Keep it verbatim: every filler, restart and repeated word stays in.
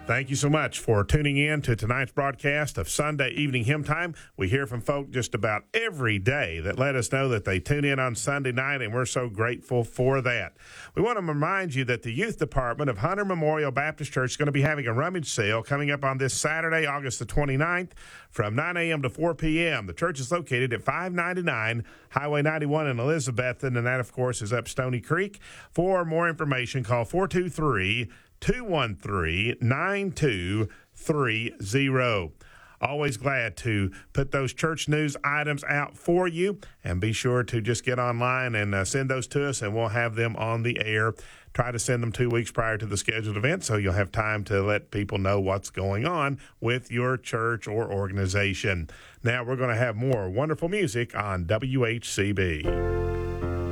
Thank you so much for tuning in to tonight's broadcast of Sunday Evening Hymn Time. We hear from folk just about every day that let us know that they tune in on Sunday night, and we're so grateful for that. We want to remind you that the Youth Department of Hunter Memorial Baptist Church is going to be having a rummage sale coming up on this Saturday, August the twenty-ninth, from nine a.m. to four p.m. The church is located at five ninety-nine Highway ninety-one in Elizabethton, and that, of course, is up Stony Creek. For more information, call four two three, two one three, nine two three zero. Always glad to put those church news items out for you, and be sure to just get online and uh, send those to us, and we'll have them on the air. Try to send them two weeks prior to the scheduled event so you'll have time to let people know what's going on with your church or organization. Now we're going to have more wonderful music on W H C B.